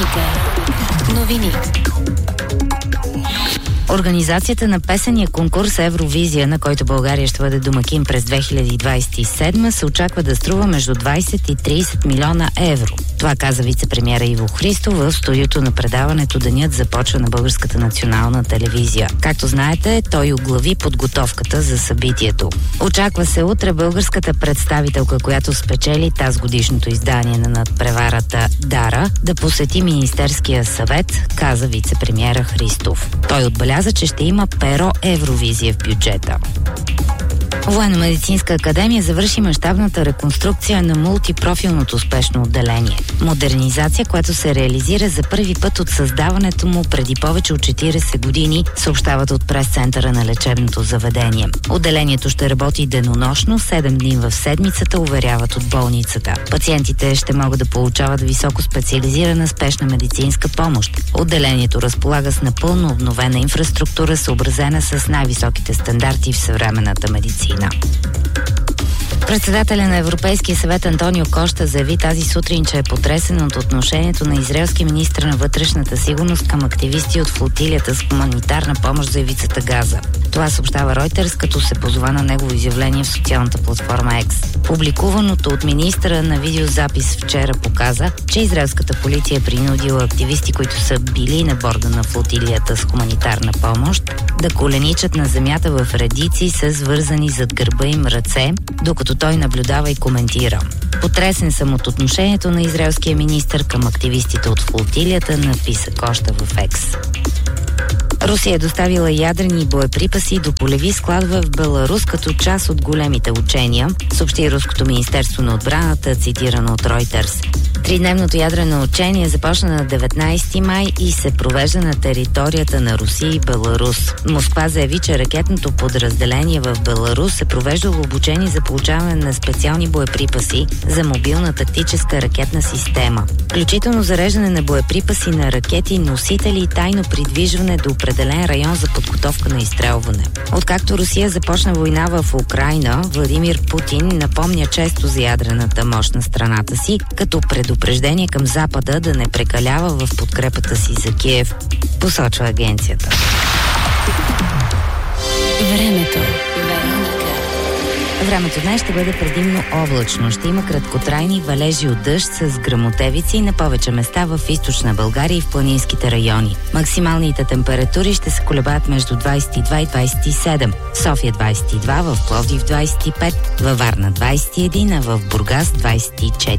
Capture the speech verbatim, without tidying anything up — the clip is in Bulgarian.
Вероника. Новини. Организацията на песения конкурс Евровизия, на който България ще бъде домакин през две хиляди двадесет и седма, се очаква да струва между двадесет и тридесет милиона евро. Това каза вице-премиера Иво Христов в студиото на предаването "Денят започва" на Българската национална телевизия. Както знаете, той оглави подготовката за събитието. Очаква се утре българската представителка, която спечели тазгодишното издание на надпреварата "Дара", да посети Министерския съвет, каза вице-премиера Христов. Той отбеляза, че ще има перо Евровизия в бюджета. Военно-медицинска академия завърши мащабната реконструкция на мултипрофилното спешно отделение. Модернизация, която се реализира за първи път от създаването му преди повече от четиридесет години, съобщават от прес-центъра на лечебното заведение. Отделението ще работи денонощно, седем дни в седмицата, уверяват от болницата. Пациентите ще могат да получават високо специализирана спешна медицинска помощ. Отделението разполага с напълно обновена инфраструктура, съобразена с най-високите стандарти в съвременната медицина. Председателя на Европейския съвет Антонио Кошта заяви тази сутрин, че е потресен от отношението на израелски министър на вътрешната сигурност към активисти от флотилията с хуманитарна помощ за ивицата Газа. Това съобщава Reuters, като се позова на негово изявление в социалната платформа X. Публикуваното от министъра на видеозапис вчера показа, че израелската полиция е принудила активисти, които са били на борда на флотилията с хуманитарна помощ, да коленичат на земята в редици с вързани зад гърба им ръце, докато той наблюдава и коментира. Потресен съм от отношението на израелския министър към активистите от флотилията, написа Кошта в X. Русия е доставила ядрени боеприпаси до полеви складове в Беларус като част от големите учения, съобщи Руското министерство на отбраната, цитирано от Reuters. Тридневното ядрено учение започна на деветнадесети май и се провежда на територията на Русия и Беларус. Москва заяви, че ракетното подразделение в Беларус е провеждало обучение за получаване на специални боеприпаси за мобилна тактическа ракетна система, включително зареждане на боеприпаси на ракети, носители и тайно придвижване до определен район за подготовка на изстрелване. Откакто Русия започна война в Украйна, Владимир Путин напомня често за ядрената мощ на страната си, като предупреждение към Запада да не прекалява в подкрепата си за Киев, посочва агенцията. Времето. Времето днес ще бъде предимно облачно. Ще има краткотрайни валежи от дъжд с гръмотевици на повече места в източна България и в планинските райони. Максималните температури ще се колебаят между двадесет и два и двадесет и седем. В София двадесет и два, в Пловдив двадесет и пет, във Варна двадесет и един, а в Бургас двадесет и четири.